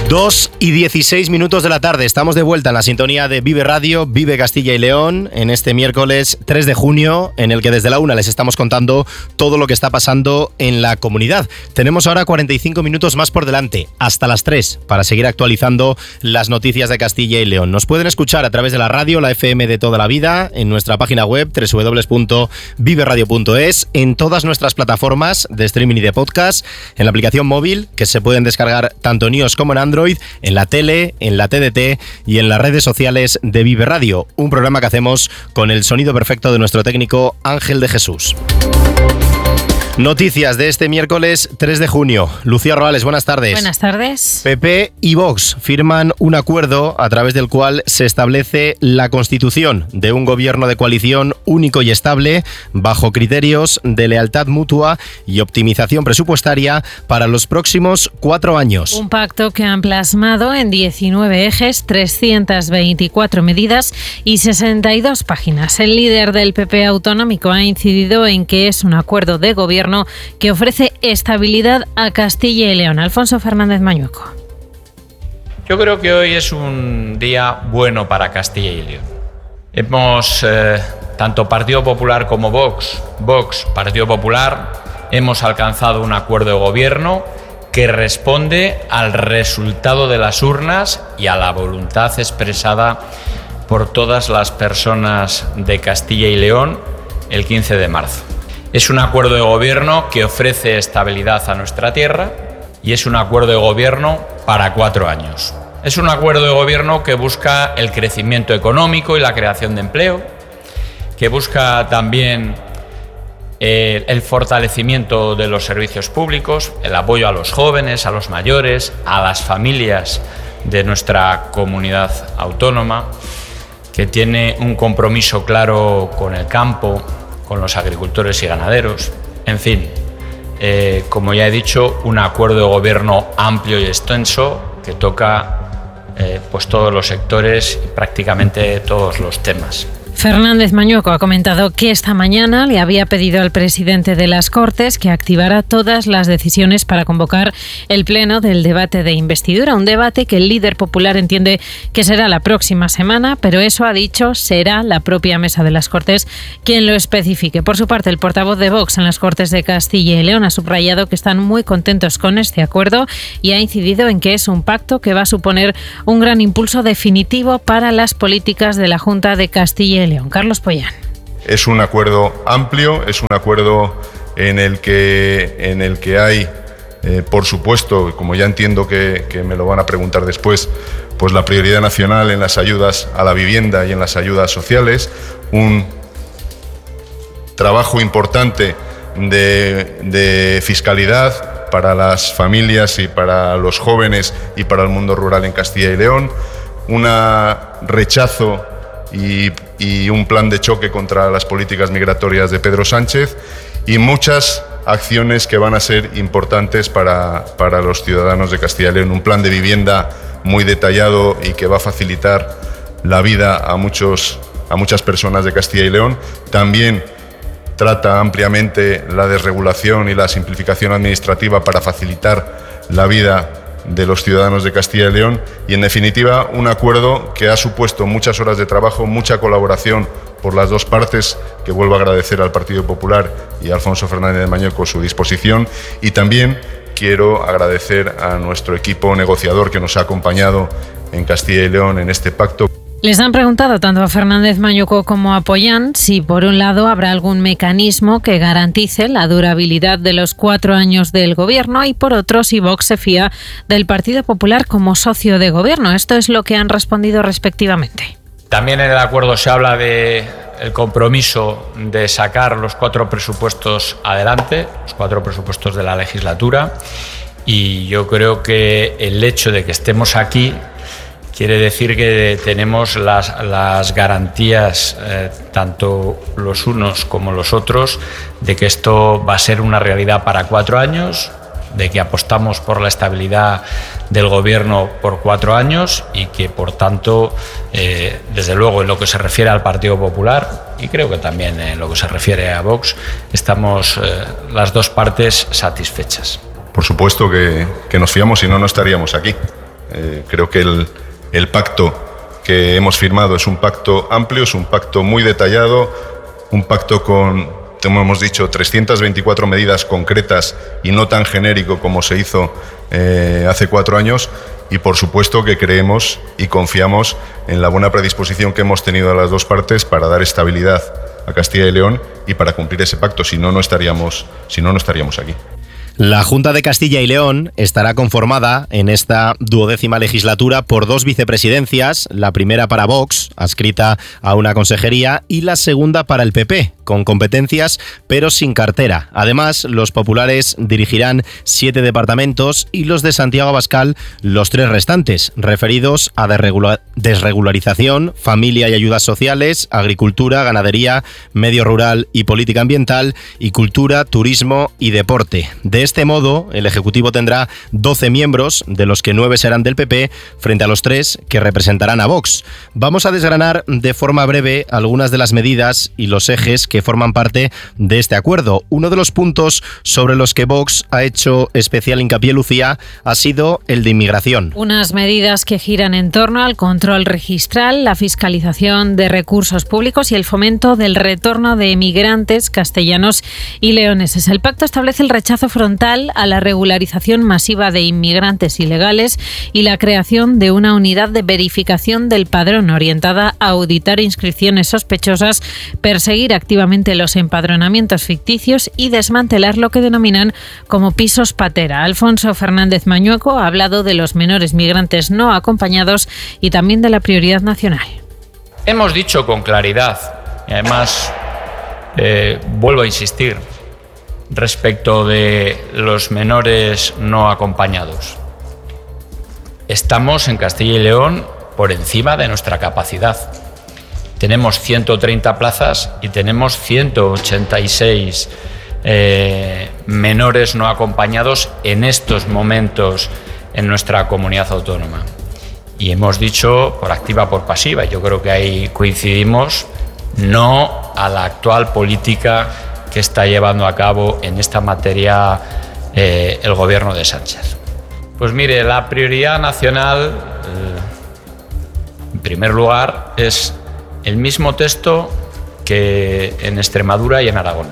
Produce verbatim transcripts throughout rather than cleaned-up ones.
dos y dieciséis minutos de la tarde. Estamos de vuelta en la sintonía de Vive Radio, Vive Castilla y León, en este miércoles tres de junio, en el que desde la una les estamos contando todo lo que está pasando en la comunidad. Tenemos ahora cuarenta y cinco minutos más por delante, hasta las tres, para seguir actualizando las noticias de Castilla y León. Nos pueden escuchar a través de la radio, la F M de toda la vida, en nuestra página web doble u doble u doble u punto vive radio punto es, en todas nuestras plataformas de streaming y de podcast, en la aplicación móvil, que se pueden descargar tanto en iOS como en Android, en la tele, en la T D T y en las redes sociales de Vive Radio, un programa que hacemos con el sonido perfecto de nuestro técnico Ángel de Jesús. Noticias de este miércoles tres de junio. Lucía Roales, buenas tardes. Buenas tardes. P P y Vox firman un acuerdo a través del cual se establece la constitución de un gobierno de coalición único y estable bajo criterios de lealtad mutua y optimización presupuestaria para los próximos cuatro años. Un pacto que han plasmado en diecinueve ejes, trescientas veinticuatro medidas y sesenta y dos páginas. El líder del P P autonómico ha incidido en que es un acuerdo de gobierno que ofrece estabilidad a Castilla y León. Alfonso Fernández Mañueco. Yo creo que hoy es un día bueno para Castilla y León. Hemos, eh, tanto Partido Popular como Vox, Vox, Partido Popular, hemos alcanzado un acuerdo de gobierno que responde al resultado de las urnas y a la voluntad expresada por todas las personas de Castilla y León el quince de marzo. Es un acuerdo de gobierno que ofrece estabilidad a nuestra tierra y es un acuerdo de gobierno para cuatro años. Es un acuerdo de gobierno que busca el crecimiento económico y la creación de empleo, que busca también eh, el fortalecimiento de los servicios públicos, el apoyo a los jóvenes, a los mayores, a las familias de nuestra comunidad autónoma, que tiene un compromiso claro con el campo, con los agricultores y ganaderos. En fin, eh, como ya he dicho, un acuerdo de gobierno amplio y extenso que toca eh, pues todos los sectores y prácticamente todos los temas. Fernández Mañueco ha comentado que esta mañana le había pedido al presidente de las Cortes que activara todas las decisiones para convocar el pleno del debate de investidura, un debate que el líder popular entiende que será la próxima semana, pero eso, ha dicho, será la propia mesa de las Cortes quien lo especifique. Por su parte, el portavoz de Vox en las Cortes de Castilla y León ha subrayado que están muy contentos con este acuerdo y ha incidido en que es un pacto que va a suponer un gran impulso definitivo para las políticas de la Junta de Castilla y León. León. Carlos Pollán. Es un acuerdo amplio, es un acuerdo en el que, en el que hay, eh, por supuesto, como ya entiendo que, que me lo van a preguntar después, pues la prioridad nacional en las ayudas a la vivienda y en las ayudas sociales, un trabajo importante de, de fiscalidad para las familias y para los jóvenes y para el mundo rural en Castilla y León, un rechazo Y, y un plan de choque contra las políticas migratorias de Pedro Sánchez y muchas acciones que van a ser importantes para, para los ciudadanos de Castilla y León. Un plan de vivienda muy detallado y que va a facilitar la vida a, muchos, a muchas personas de Castilla y León. También trata ampliamente la desregulación y la simplificación administrativa para facilitar la vida de los ciudadanos de Castilla y León y, en definitiva, un acuerdo que ha supuesto muchas horas de trabajo, mucha colaboración por las dos partes, que vuelvo a agradecer al Partido Popular y a Alfonso Fernández de Mañueco su disposición, y también quiero agradecer a nuestro equipo negociador que nos ha acompañado en Castilla y León en este pacto. Les han preguntado tanto a Fernández Mañueco como a Pollán si, por un lado, habrá algún mecanismo que garantice la durabilidad de los cuatro años del gobierno y, por otro, si Vox se fía del Partido Popular como socio de gobierno. Esto es lo que han respondido respectivamente. También en el acuerdo se habla de el compromiso de sacar los cuatro presupuestos adelante, los cuatro presupuestos de la legislatura, y yo creo que el hecho de que estemos aquí quiere decir que tenemos las, las garantías, eh, tanto los unos como los otros, de que esto va a ser una realidad para cuatro años, de que apostamos por la estabilidad del gobierno por cuatro años y que, por tanto, eh, desde luego, en lo que se refiere al Partido Popular y creo que también en lo que se refiere a Vox, estamos eh, las dos partes satisfechas. Por supuesto que, que nos fiamos, si no, no estaríamos aquí. Eh, creo que el, el pacto que hemos firmado es un pacto amplio, es un pacto muy detallado, un pacto con, como hemos dicho, trescientas veinticuatro medidas concretas y no tan genérico como se hizo eh, hace cuatro años. Y por supuesto que creemos y confiamos en la buena predisposición que hemos tenido a las dos partes para dar estabilidad a Castilla y León y para cumplir ese pacto, si no, no estaríamos, si no, no estaríamos aquí. La Junta de Castilla y León estará conformada en esta duodécima legislatura por dos vicepresidencias, la primera para Vox, adscrita a una consejería, y la segunda para el P P, con competencias pero sin cartera. Además, los populares dirigirán siete departamentos y los de Santiago Abascal los tres restantes, referidos a desregularización, familia y ayudas sociales, agricultura, ganadería, medio rural y política ambiental, y cultura, turismo y deporte. De De este modo, el Ejecutivo tendrá doce miembros, de los que nueve serán del P P, frente a los tres que representarán a Vox. Vamos a desgranar de forma breve algunas de las medidas y los ejes que forman parte de este acuerdo. Uno de los puntos sobre los que Vox ha hecho especial hincapié, Lucía, ha sido el de inmigración. Unas medidas que giran en torno al control registral, la fiscalización de recursos públicos y el fomento del retorno de emigrantes castellanos y leoneses. El pacto establece el rechazo frontal a la regularización masiva de inmigrantes ilegales y la creación de una unidad de verificación del padrón orientada a auditar inscripciones sospechosas, perseguir activamente los empadronamientos ficticios y desmantelar lo que denominan como pisos patera. Alfonso Fernández Mañueco ha hablado de los menores migrantes no acompañados y también de la prioridad nacional. Hemos dicho con claridad, y además eh, vuelvo a insistir, respecto de los menores no acompañados. Estamos en Castilla y León por encima de nuestra capacidad. Tenemos ciento treinta plazas y tenemos ciento ochenta y seis eh, menores no acompañados en estos momentos en nuestra comunidad autónoma. Y hemos dicho por activa, por pasiva, yo creo que ahí coincidimos, no a la actual política que está llevando a cabo en esta materia eh, el gobierno de Sánchez. Pues mire, la prioridad nacional, eh, en primer lugar, es el mismo texto que en Extremadura y en Aragón.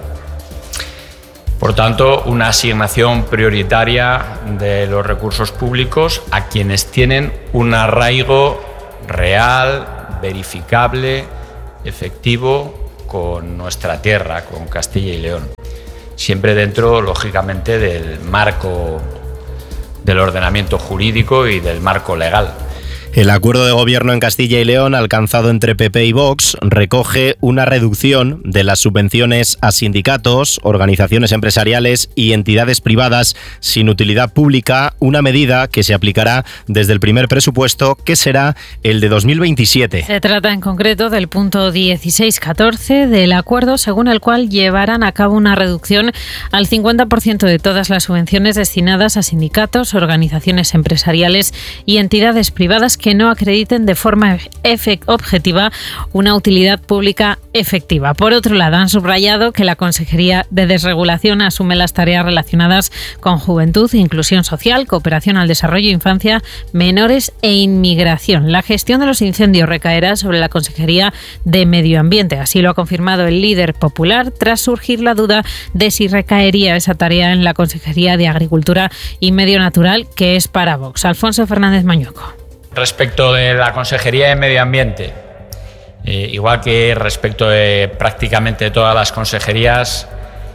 Por tanto, una asignación prioritaria de los recursos públicos a quienes tienen un arraigo real, verificable, efectivo, con nuestra tierra, con Castilla y León. Siempre dentro, lógicamente, del marco del ordenamiento jurídico y del marco legal. El acuerdo de gobierno en Castilla y León, alcanzado entre P P y Vox, recoge una reducción de las subvenciones a sindicatos, organizaciones empresariales y entidades privadas sin utilidad pública, una medida que se aplicará desde el primer presupuesto, que será el de dos mil veintisiete. Se trata en concreto del punto dieciséis catorce del acuerdo, según el cual llevarán a cabo una reducción al cincuenta por ciento de todas las subvenciones destinadas a sindicatos, organizaciones empresariales y entidades privadas que no acrediten de forma objetiva una utilidad pública efectiva. Por otro lado, han subrayado que la Consejería de Desregulación asume las tareas relacionadas con juventud, inclusión social, cooperación al desarrollo, infancia, menores e inmigración. La gestión de los incendios recaerá sobre la Consejería de Medio Ambiente. Así lo ha confirmado el líder popular tras surgir la duda de si recaería esa tarea en la Consejería de Agricultura y Medio Natural, que es para Vox. Alfonso Fernández Mañueco. Respecto de la Consejería de Medio Ambiente, eh, igual que respecto de prácticamente todas las consejerías,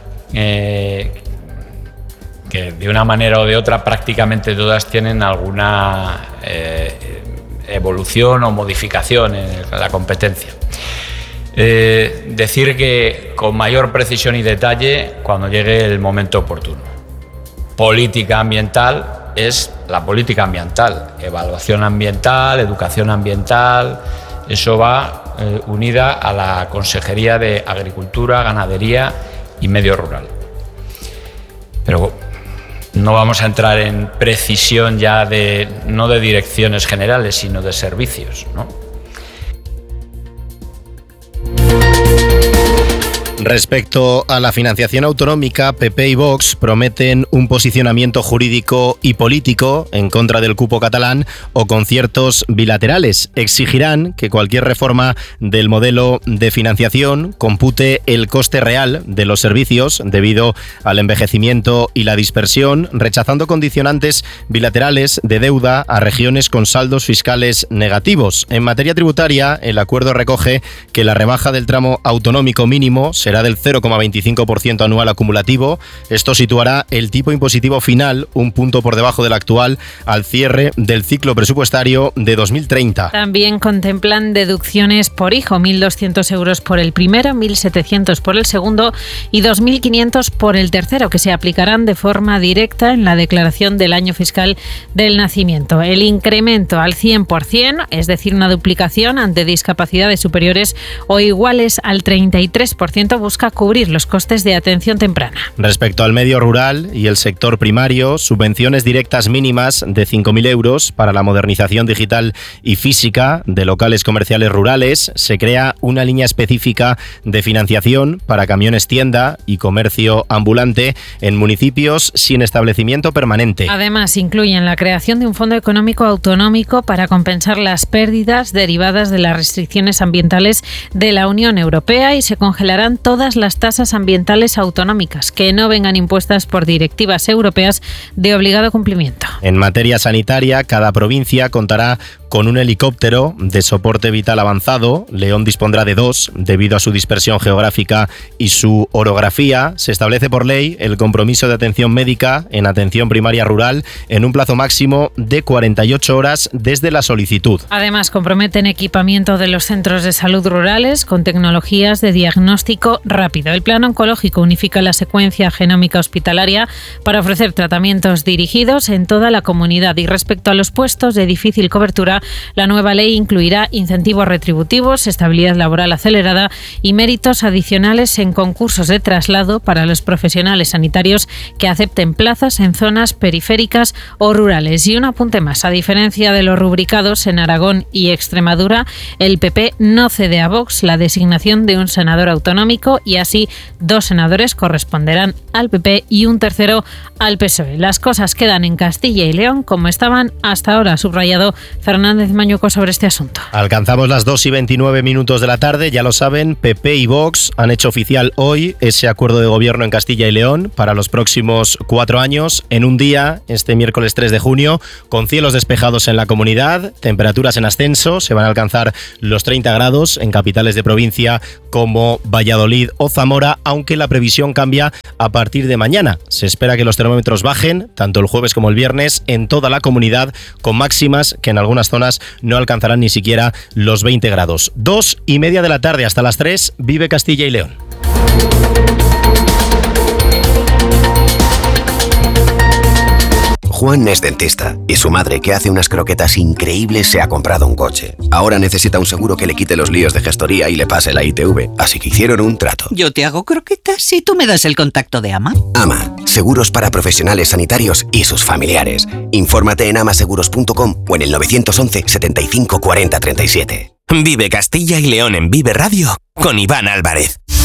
eh, que de una manera o de otra prácticamente todas tienen alguna eh, evolución o modificación en la competencia. Eh, decir que con mayor precisión y detalle cuando llegue el momento oportuno. Política ambiental es la política ambiental, evaluación ambiental, educación ambiental, eso va eh, unida a la Consejería de Agricultura, Ganadería y Medio Rural. Pero no vamos a entrar en precisión ya de, no de direcciones generales, sino de servicios, ¿no? Respecto a la financiación autonómica, P P y Vox prometen un posicionamiento jurídico y político en contra del cupo catalán o conciertos bilaterales. Exigirán que cualquier reforma del modelo de financiación compute el coste real de los servicios debido al envejecimiento y la dispersión, rechazando condicionantes bilaterales de deuda a regiones con saldos fiscales negativos. En materia tributaria, el acuerdo recoge que la rebaja del tramo autonómico mínimo será del cero coma veinticinco por ciento anual acumulativo. Esto situará el tipo impositivo final un punto por debajo del actual al cierre del ciclo presupuestario de dos mil treinta. También contemplan deducciones por hijo, mil doscientos euros por el primero, mil setecientos por el segundo y dos mil quinientos por el tercero, que se aplicarán de forma directa en la declaración del año fiscal del nacimiento. El incremento al cien por ciento, es decir, una duplicación ante discapacidades superiores o iguales al treinta y tres por ciento, busca cubrir los costes de atención temprana. Respecto al medio rural y el sector primario, subvenciones directas mínimas de cinco mil euros para la modernización digital y física de locales comerciales rurales. Se crea una línea específica de financiación para camiones tienda y comercio ambulante en municipios sin establecimiento permanente. Además, incluyen la creación de un fondo económico autonómico para compensar las pérdidas derivadas de las restricciones ambientales de la Unión Europea y se congelarán todas las tasas ambientales autonómicas que no vengan impuestas por directivas europeas de obligado cumplimiento. En materia sanitaria, cada provincia contará con un helicóptero de soporte vital avanzado. León dispondrá de dos, debido a su dispersión geográfica y su orografía. Se establece por ley el compromiso de atención médica en atención primaria rural en un plazo máximo de cuarenta y ocho horas desde la solicitud. Además, comprometen equipamiento de los centros de salud rurales con tecnologías de diagnóstico rápido. El plan oncológico unifica la secuencia genómica hospitalaria para ofrecer tratamientos dirigidos en toda la comunidad. Y respecto a los puestos de difícil cobertura, la nueva ley incluirá incentivos retributivos, estabilidad laboral acelerada y méritos adicionales en concursos de traslado para los profesionales sanitarios que acepten plazas en zonas periféricas o rurales. Y un apunte más: a diferencia de los rubricados en Aragón y Extremadura, el P P no cede a Vox la designación de un senador autonómico y así dos senadores corresponderán al P P y un tercero al P S O E. Las cosas quedan en Castilla y León como estaban hasta ahora, ha subrayado Fernández Mañuco sobre este asunto. Alcanzamos las dos y veintinueve minutos de la tarde, ya lo saben, P P y Vox han hecho oficial hoy ese acuerdo de gobierno en Castilla y León para los próximos cuatro años, en un día, este miércoles tres de junio, con cielos despejados en la comunidad, temperaturas en ascenso, se van a alcanzar los treinta grados en capitales de provincia como Valladolid o Zamora, aunque la previsión cambia a partir de mañana. Se espera que los termómetros bajen, tanto el jueves como el viernes, en toda la comunidad, con máximas que en algunas zonas no alcanzarán ni siquiera los veinte grados. Dos y media de la tarde hasta las tres, vive Castilla y León. Juan es dentista y su madre, que hace unas croquetas increíbles, se ha comprado un coche. Ahora necesita un seguro que le quite los líos de gestoría y le pase la I T V, así que hicieron un trato. Yo te hago croquetas y tú me das el contacto de Ama. Ama, seguros para profesionales sanitarios y sus familiares. Infórmate en amaseguros punto com o en el nueve once, setenta y cinco, cuarenta, treinta y siete. Vive Castilla y León en Vive Radio con Iván Álvarez.